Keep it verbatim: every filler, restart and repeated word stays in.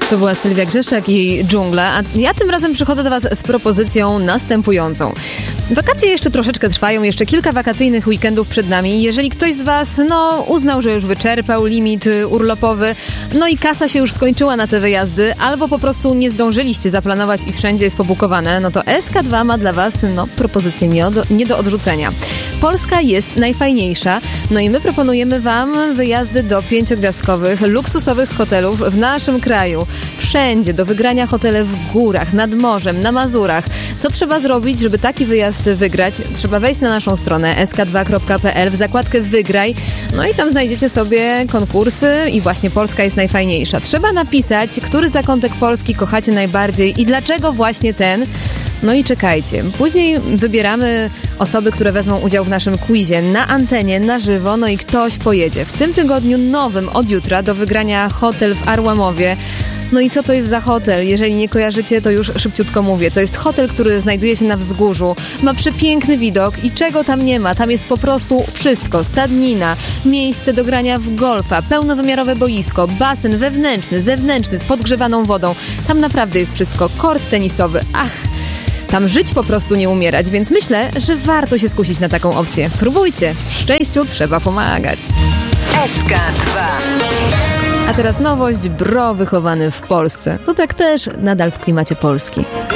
To była Sylwia Grzeszczak i Dżungla, a ja tym razem przychodzę do Was z propozycją następującą. Wakacje jeszcze troszeczkę trwają, jeszcze kilka wakacyjnych weekendów przed nami. Jeżeli ktoś z Was, no, uznał, że już wyczerpał limit urlopowy, no i kasa się już skończyła na te wyjazdy, albo po prostu nie zdążyliście zaplanować i wszędzie jest pobukowane, no to S K dwa ma dla Was, no, propozycję nie, od, nie do odrzucenia. Polska jest najfajniejsza, no i my proponujemy Wam wyjazdy do pięciogwiazdkowych, luksusowych hotelów w naszym kraju. Wszędzie, do wygrania hotele w górach, nad morzem, na Mazurach. Co trzeba zrobić, żeby taki wyjazd wygrać? Trzeba wejść na naszą stronę es ka dwa kropka pe el w zakładkę Wygraj, no i tam znajdziecie sobie konkursy i właśnie Polska jest najfajniejsza. Trzeba napisać, który zakątek Polski kochacie najbardziej i dlaczego właśnie ten. No i czekajcie. Później wybieramy osoby, które wezmą udział w naszym quizie na antenie, na żywo, no i ktoś pojedzie. W tym tygodniu nowym od jutra do wygrania hotel w Arłamowie. No i co to jest za hotel? Jeżeli nie kojarzycie, to już szybciutko mówię. To jest hotel, który znajduje się na wzgórzu. Ma przepiękny widok i czego tam nie ma? Tam jest po prostu wszystko. Stadnina, miejsce do grania w golfa, pełnowymiarowe boisko, basen wewnętrzny, zewnętrzny z podgrzewaną wodą. Tam naprawdę jest wszystko. Kort tenisowy. Ach! Tam żyć, po prostu nie umierać, więc myślę, że warto się skusić na taką opcję. Próbujcie. Szczęściu trzeba pomagać. S K dwa. A teraz nowość, Bro wychowany w Polsce. To tak też nadal w klimacie Polski.